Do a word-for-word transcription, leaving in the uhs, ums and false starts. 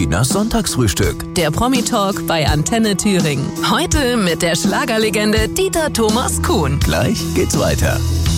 Tinas Sonntagsfrühstück. Der Promi-Talk bei Antenne Thüringen. Heute mit der Schlagerlegende Dieter Thomas Kuhn. Gleich geht's weiter.